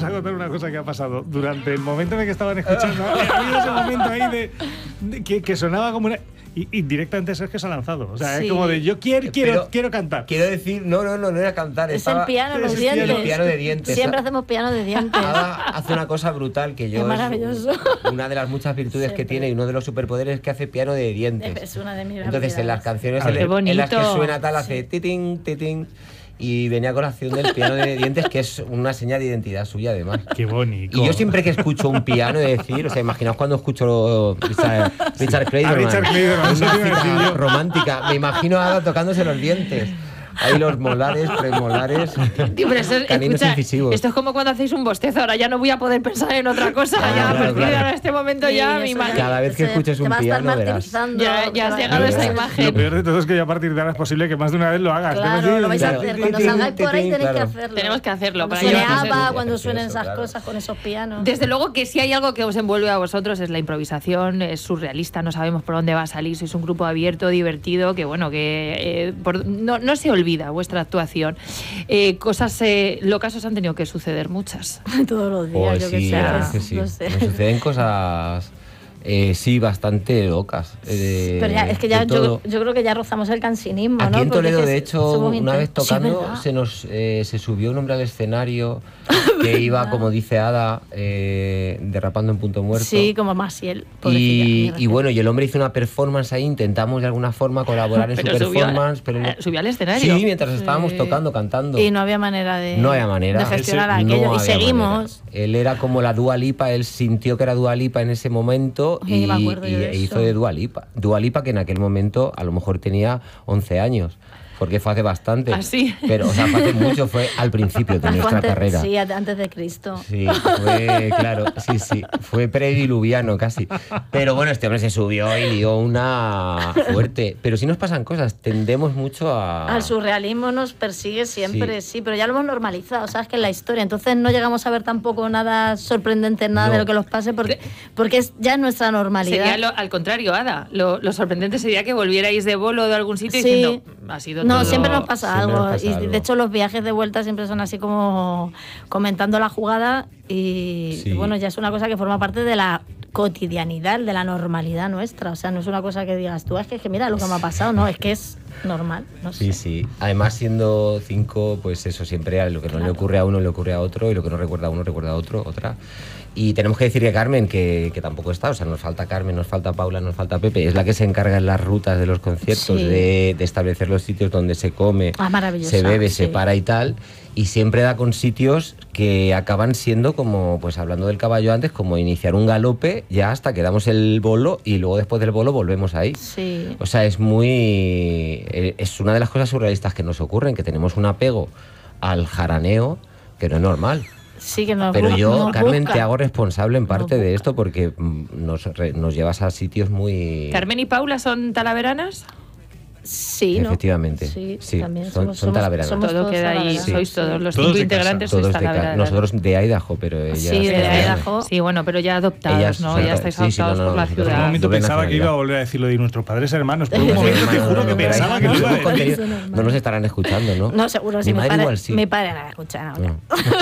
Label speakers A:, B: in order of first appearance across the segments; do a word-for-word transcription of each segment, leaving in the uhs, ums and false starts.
A: a contar una cosa que ha pasado. Durante el momento en el que estaban escuchando, ha habido ese momento ahí de, de que, que sonaba como una... Y, y directamente Sergio se ha lanzado. O sea, sí. es como de yo quiero, quiero,
B: Pero
A: quiero cantar.
B: Quiero decir, no, no, no, no era cantar.
C: Es
B: estaba,
C: el piano, los
B: es
C: dientes.
B: El piano de dientes.
C: Siempre hacemos piano de dientes.
B: Ada hace una cosa brutal que yo...
C: Es maravilloso.
B: Es una de las muchas virtudes Siempre. que tiene y uno de los superpoderes es que hace piano de dientes.
C: Es una de mis
B: Entonces, en las canciones en, en las que suena tal, hace sí. titín, titín. Y venía con la acción del piano de dientes, que es una señal de identidad suya, además.
A: Qué bonito.
B: Y yo siempre que escucho un piano, es decir, o sea, imaginaos cuando escucho Richard, Richard Clayderman,
A: Richard Clayderman,
B: una cita romántica, me imagino a Ada tocándose los dientes. Ahí los molares, premolares,
D: Tío, pero eso,
B: caninos
D: escucha,
B: incisivos.
D: Esto es como cuando hacéis un bostezo, ahora ya no voy a poder pensar en otra cosa.
B: Claro,
D: ya,
B: claro,
D: a partir
B: claro.
D: de este momento sí, ya me imagino.
B: Cada vez que escuches un piano verás.
D: Ya, ya has llegado a esa imagen.
A: Lo peor de todo es que ya a partir de ahora es posible que más de una vez lo hagas.
C: Claro, lo vais a hacer. Cuando salgáis por ahí tenéis que hacerlo.
D: Tenemos que hacerlo.
C: Cuando suene ABBA, cuando suenen esas cosas con esos pianos.
D: Desde luego que si hay algo que os envuelve a vosotros es la improvisación, es surrealista, no sabemos por dónde va a salir, sois un grupo abierto, divertido, que bueno, que eh, por, no, no se olvida vuestra actuación. Eh, cosas eh, locas os han tenido que suceder muchas.
C: Todos los días,
B: pues
C: yo
B: sí,
C: que sé.
B: Es que sí.
C: No sé.
B: Me suceden cosas... Eh, sí, bastante locas. Eh,
C: Pero ya, es que ya yo, yo creo que ya rozamos el cansinismo,
B: Aquí
C: ¿no?
B: en Toledo,
C: Porque
B: de hecho, una vez tocando,
C: sí,
B: se nos eh, se subió un hombre al escenario que iba, como dice Ada, eh, derrapando en punto muerto.
C: Sí, como Maciel.
B: Y, y bueno, y el hombre hizo una performance ahí, intentamos de alguna forma colaborar en su performance.
D: Subió,
B: pero no,
D: eh, subió al escenario.
B: Sí, mientras
C: sí.
B: estábamos tocando, cantando.
C: Y no había manera de,
B: no había manera.
C: de gestionar
B: Ese,
C: aquello.
B: no
C: y seguimos.
B: Manera. Él era como la Dua Lipa, él sintió que era Dua Lipa en ese momento.
C: Sí,
B: y,
C: me acuerdo
B: y,
C: yo de
B: e hizo
C: eso.
B: de Dua Lipa. Dua Lipa, que en aquel momento a lo mejor tenía once años. Porque fue hace bastante.
D: ¿Ah, sí?
B: Pero, o sea, fue hace mucho, fue al principio de nuestra
C: antes,
B: carrera.
C: Sí, antes de Cristo.
B: Sí, fue, claro, sí, sí. Fue prediluviano casi. Pero bueno, este hombre se subió y lió una fuerte. Pero sí nos pasan cosas, tendemos mucho a...
C: Al surrealismo nos persigue siempre, sí,
B: sí
C: pero ya lo hemos normalizado, ¿sabes? Que en la historia. Entonces no llegamos a ver tampoco nada sorprendente, nada no. de lo que nos pase, porque, porque es ya nuestra normalidad.
D: Sería lo, al contrario, Ada. Lo, lo sorprendente sería que volvierais de bolo de algún sitio
C: sí.
D: diciendo, ha sido
C: No,
D: todo...
C: siempre nos pasa
B: siempre
C: algo.
B: nos pasa
C: y
B: algo.
C: de hecho los viajes de vuelta siempre son así como comentando la jugada y,
B: sí.
C: y bueno, ya es una cosa que forma parte de la cotidianidad, de la normalidad nuestra. O sea, no es una cosa que digas tú, es que, es que mira lo que me ha pasado, no, es que es normal. No sé.
B: Sí, sí. Además, siendo cinco, pues eso siempre a lo que no claro. le ocurre a uno le ocurre a otro y lo que no recuerda a uno recuerda a otro, otra. Y tenemos que decir que Carmen, que, que tampoco está, o sea, nos falta Carmen, nos falta Paula, nos falta Pepe, es la que se encarga en las rutas de los conciertos, sí. de, de establecer los sitios donde se come,
C: ah,
B: se bebe,
C: sí.
B: se para y tal, y siempre da con sitios que acaban siendo como, pues hablando del caballo antes, como iniciar un galope ya hasta que damos el bolo y luego después del bolo volvemos ahí.
C: Sí.
B: O sea, es muy... es una de las cosas surrealistas que nos ocurren, que tenemos un apego al jaraneo que no es normal.
C: Sí, que nos
B: Pero yo,
C: nos
B: Carmen,
C: busca.
B: te hago responsable en parte
C: Nos
B: de esto porque nos, nos llevas a sitios muy...
D: ¿Carmen y Paula son talaveranas?
C: Sí, ¿no?
B: Efectivamente.
C: Sí,
B: sí.
C: también
B: son,
C: somos,
B: son talaveranas.
C: Somos
D: Todo queda ahí,
C: sí.
D: sois todos los
A: todos
D: cinco integrantes sois
B: todos de
D: talaveranas.
B: Nosotros de Idaho, pero ellas...
C: Sí, de Idaho.
D: Sí, bueno, pero ya adoptados,
B: ellas,
D: ¿no?
B: son,
D: Ya estáis
B: sí, sí,
D: adoptados
B: no, no,
D: por la
B: nosotros
A: En un
D: ciudad.
A: momento pensaba que iba a volver a decir lo de nuestros padres hermanos. Por un momento te juro que pensaba que lo iba a decir.
B: No nos estarán escuchando, ¿no?
C: No, seguro, sí.
B: Mi madre
C: padre,
B: igual sí.
C: Mi padre no me escucha ahora.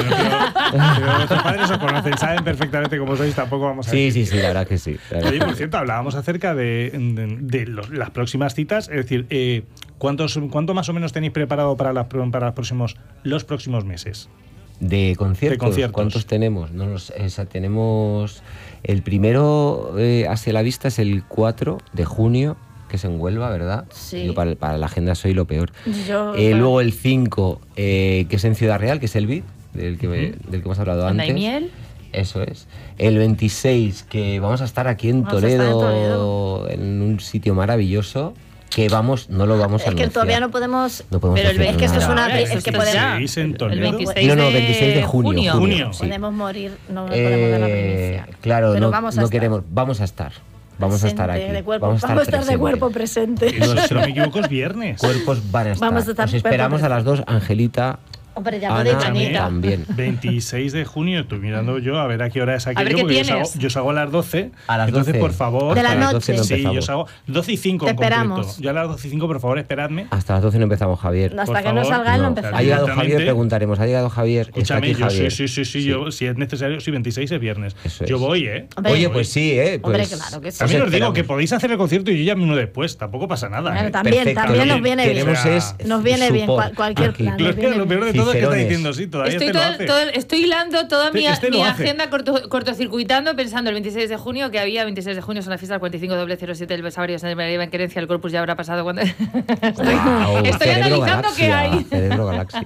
A: Pero nuestros padres os conocen, saben perfectamente cómo sois, tampoco vamos a
B: Sí,
A: decir.
B: sí, sí, la verdad que sí.
A: Oye, por cierto, hablábamos acerca de, de, de los, las próximas citas, es decir, eh, ¿cuántos, ¿cuánto más o menos tenéis preparado para, las, para los, próximos, los próximos meses?
B: De conciertos,
A: de conciertos.
B: ¿Cuántos tenemos? No los, esa, tenemos el primero eh, hacia la vista es el cuatro de junio, que es en Huelva, ¿verdad?
C: Sí.
B: Yo para, para la agenda soy lo peor.
C: Yo,
B: eh,
C: para...
B: Luego el cinco, eh, que es en Ciudad Real, que es el B I D, del que, uh-huh. del que hemos hablado
D: ¿Onda
B: antes.
D: y miel?
B: Eso es. El veintiséis, que vamos a estar aquí en Toledo, en Toledo, en un sitio maravilloso. Que vamos, no lo vamos a
C: Es que
B: anunciar.
C: todavía no podemos.
B: No podemos
C: pero el, es que esto es una.
D: Ahora,
C: Es que podemos.
A: En Toledo.
D: El veintiséis
B: no, no, veintiséis de junio.
D: junio.
B: junio sí.
C: Podemos morir, no nos
B: eh,
C: podemos dar la primicia.
B: Claro,
C: pero
B: no,
C: vamos a
B: no
C: estar.
B: queremos. Vamos a estar. Vamos
C: presente,
B: a estar aquí.
C: De cuerpo,
B: vamos a estar,
C: vamos a estar de cuerpo presente.
A: No, si no me equivoco, es viernes.
B: Cuerpos van a estar.
C: Vamos a estar
B: Os esperamos a las dos, Angelita,
C: Hombre, ya
B: Ana
C: podéis
A: Escúchame,
C: venir.
B: también.
A: veintiséis de junio, estoy mirando yo a ver a qué hora es
D: ver
A: aquello,
D: qué
A: porque yo salgo,
D: tienes.
A: yo salgo a las doce.
B: A las
A: entonces,
B: doce.
A: por favor.
C: De la
B: Hasta las doce
C: noche.
B: no
A: Sí,
B: empezamos.
A: yo salgo doce y cinco
C: Te
A: en concreto.
C: esperamos.
A: Yo a las doce y cinco, por favor, esperadme.
B: Hasta las doce no empezamos, Javier.
C: Hasta
A: Por
C: que no
A: favor.
C: salga él, no
B: No.
C: empezamos.
B: Ha llegado
A: Exactamente.
B: Javier, preguntaremos. Ha llegado Javier. Está
A: Escúchame,
B: aquí
A: yo
B: Javier.
A: sí, sí, sí, sí, yo, si es necesario, si veintiséis es viernes.
B: Eso
A: Yo
B: es.
A: voy, ¿eh?
C: Hombre,
B: Oye, pues sí, ¿eh?
C: Hombre,
B: Pues
C: claro que sí.
A: También os digo
B: esperamos.
A: que podéis hacer el concierto y yo ya me uno después, tampoco pasa nada.
C: Bueno,
A: ¿eh?
C: también,
B: Perfecto.
C: también nos
A: Bien.
C: viene bien.
B: Queremos
A: O sea,
B: es
C: Nos viene bien
B: support
C: cual- cualquier
B: aquí.
C: plan.
A: Lo,
C: nos viene
A: lo
C: bien.
A: peor de todo es que está
B: Cicerones.
A: diciendo, sí, todavía
D: Estoy,
A: este lo
D: todo-
A: hace.
D: todo- estoy hilando toda mi,
A: Este lo
D: mi
A: hace.
D: agenda corto, cortocircuitando pensando el veintiséis de junio que había veintiséis de junio son las fiestas del cuarenta y cinco doble cero siete del Besario de María en Querencia, el Corpus ya habrá pasado cuando estoy,
B: Guau,
D: estoy
B: Cerebro
D: analizando qué
B: Galaxia,
D: hay.
B: Cerebro Galaxia.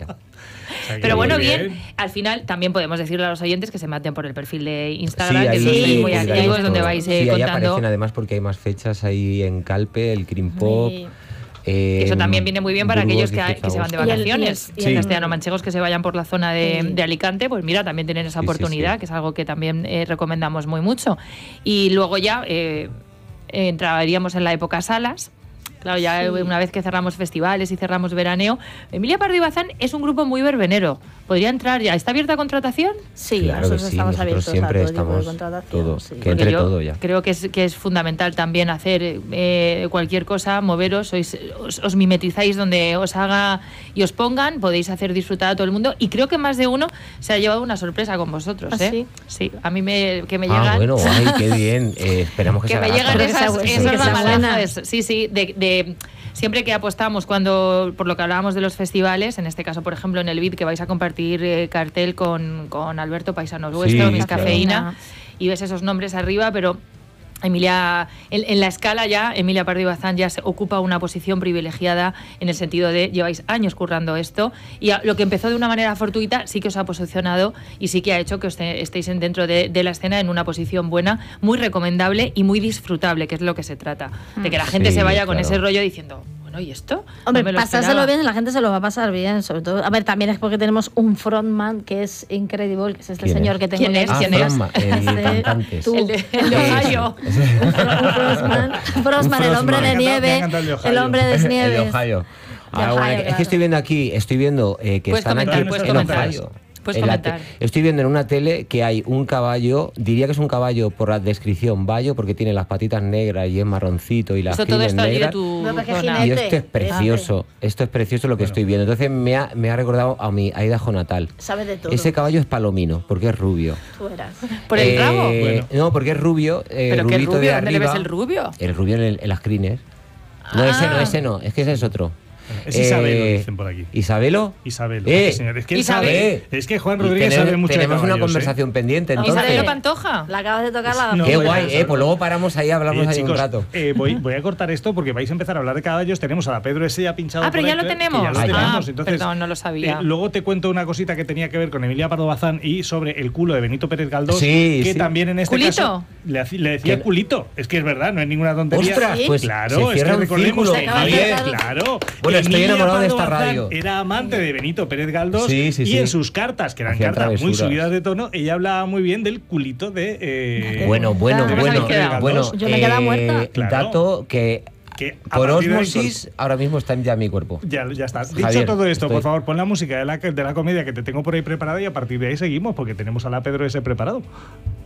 A: O sea, que
D: Pero bueno,
A: muy
D: bien, al final también podemos decirle a los oyentes que se maten por el perfil de Instagram,
B: Sí,
D: que
B: ahí
D: es donde
C: sí,
D: estáis muy
C: sí,
D: activos,
C: sí,
D: donde
C: todo.
D: vais eh,
B: Sí, ahí
D: contando.
B: aparecen además porque hay más fechas ahí en Calpe, el Cream Pop.
C: Sí.
B: eh,
D: Que eso también viene muy bien para
B: Burgos,
D: aquellos que,
B: dieciocho
D: que se van de
C: Y el- y el-
D: vacaciones.
C: y
B: el-
D: Y castellano-manchegos que se vayan por la zona de,
C: Sí.
D: de Alicante, pues mira, también tienen esa
B: Sí, sí,
D: oportunidad,
B: sí.
D: que es algo que también eh, recomendamos muy mucho. Y luego ya eh, entraríamos en la época salas. Claro, ya
C: Sí.
D: una vez que cerramos festivales y cerramos veraneo, Emilia Pardo y Bazán es un grupo muy verbenero. ¿Podría entrar ya? ¿Está abierta a contratación?
C: Sí,
B: Claro que
C: nosotros
B: sí,
C: estamos
B: nosotros
C: abiertos
B: siempre
C: a todo tipo de
B: estamos
C: contratación.
B: todo,
C: sí.
B: que
D: Porque
B: entre
D: yo
B: todo ya.
D: creo que es, que es fundamental también hacer eh, cualquier cosa, moveros, sois, os, os mimetizáis donde os haga y os pongan, podéis hacer disfrutar a todo el mundo. Y creo que más de uno se ha llevado una sorpresa con vosotros.
C: ¿Ah,
D: ¿eh?
C: sí?
D: Sí, a mí me, que me
B: Ah,
D: llegan.
B: bueno, ay, qué bien. Eh, esperamos que,
D: que
B: sea
D: me
B: la
D: llegan
B: gata.
C: Espero que sea
D: esas,
C: bu- sí,
D: esas
C: que sea
D: baladas,
C: buena.
D: sí, sí, de, de siempre que apostamos cuando, por lo que hablábamos de los festivales, en este caso, por ejemplo, en el B I D, que vais a compartir eh, cartel con, con Alberto Paisanos Vuestro,
B: Sí,
D: Miss
B: claro.
D: Cafeína, y ves esos nombres arriba, pero Emilia, en, en la escala ya, Emilia Pardo y Bazán ya se ocupa una posición privilegiada en el sentido de lleváis años currando esto y a, lo que empezó de una manera fortuita sí que os ha posicionado y sí que ha hecho que os te, estéis en, dentro de, de la escena en una posición buena, muy recomendable y muy disfrutable, que es lo que se trata. De que la gente
B: Sí,
D: se vaya con
B: claro.
D: ese rollo diciendo, bueno, ¿y esto?
C: Hombre,
D: No me lo
C: pasárselo
D: esperaba.
C: bien, la gente se lo va a pasar bien, sobre todo. A ver, también es porque tenemos un frontman que es increíble, que es este
B: ¿Quién
C: señor
B: es?
C: que tengo
D: ¿Quién
C: aquí.
D: es?
B: Ah,
D: ¿Quién es?
B: Frontman, el
C: Este,
B: cantante.
C: tú.
D: El de, el de Ohio.
C: Un fro- un Frostman, Frostman, el hombre
A: Me
C: de
A: encanta- me ha
C: nieve,
A: encantado el de Ohio.
C: el hombre de
B: El
C: nieve.
B: de Ohio. Ah,
C: Ohio,
B: bueno, es
C: claro.
B: que estoy viendo aquí, estoy viendo eh, que
D: Puedes
B: están
D: comentar,
B: aquí
A: puedes
B: en
A: comentar.
B: Ohio.
D: Puedes
B: En la
D: comentar.
B: te- Estoy viendo en una tele que hay un caballo, diría que es un caballo por la descripción, bayo, porque tiene las patitas negras y es marroncito y las
D: Eso todo
B: crines
D: esto allí de
B: negras.
D: tu
C: No, porque
D: zona.
B: Y
C: jinete.
B: esto es precioso, esto es precioso lo que estoy viendo. Entonces me ha, me ha recordado a mi Idaho natal.
C: Sabe de todo.
B: Ese caballo es palomino, porque es rubio.
C: Tú eras.
D: ¿Por el
B: Eh,
D: rabo?
A: Bueno.
B: No, porque es rubio, eh,
D: ¿Pero qué
B: rubito
D: rubio?
B: de
D: ¿Dónde le
B: arriba.
D: ves el rubio?
B: El rubio en, el- en las crines. No,
D: Ah.
B: ese no, ese no, es que ese es otro.
A: Es Isabelo, dicen por aquí.
B: ¿Isabelo?
A: Isabel,
B: Eh,
A: señor. Es que él
D: Isabel.
A: sabe. Es que Juan
B: Y
A: Rodríguez
B: tenemos,
A: sabe mucho de
B: tenemos una
A: caballos, ¿eh?
B: conversación pendiente, entonces.
D: ¿Isabelo Pantoja?
C: La acabas de tocar la
A: No,
B: Qué
A: pues,
B: guay,
A: eso,
B: eh, pues luego paramos ahí, hablamos
A: Oye,
B: ahí
A: chicos,
B: un rato.
A: eh, voy, voy a cortar esto porque vais a empezar a hablar de caballos. Tenemos a la Pedro ese ya pinchado.
D: Ah, pero
A: por
D: ya
A: ahí,
D: lo
A: que
D: tenemos.
A: ya lo
B: Ah, ya.
A: tenemos. Entonces,
D: Perdón, no lo sabía.
A: eh, luego te cuento una cosita que tenía que ver con Emilia Pardo Bazán y sobre el culo de Benito Pérez Galdós.
B: Sí,
A: que
B: sí.
A: también en este
D: ¿Culito?
A: caso le, haci- le decía
B: ¿Qué?
A: culito. Es que es verdad, no es ninguna tontería.
B: Ostras,
C: ¿Sí?
B: pues
A: Claro,
B: se
A: es
B: cierra
A: que
B: un
A: recordemos
B: círculo.
A: que
C: acaba de
A: Emilia-
C: cerrar-
A: claro.
B: Bueno, estoy
A: Emilia
B: enamorado de
A: Pardo
B: esta
A: Bazán
B: radio.
A: Era amante de Benito Pérez Galdós
B: Sí, sí,
A: y
B: sí.
A: en sus cartas, que eran
B: Hacían
A: cartas muy
B: travesuras.
A: subidas de tono, ella hablaba muy bien del culito de eh,
B: Bueno, bueno,
C: ¿Cómo os
B: bueno,
D: habéis quedado?
B: bueno.
C: Yo me he quedado muerta.
A: Claro.
B: Dato que
A: que a
B: por
A: partir de ahí,
B: osmosis ahora mismo está en ya mi cuerpo.
A: Ya, ya está. Dicho
B: Javier,
A: todo esto,
B: estoy-
A: por favor, pon la música de la, de la comedia que te tengo por ahí preparada y a partir de ahí seguimos porque tenemos a la Pedro ese preparado.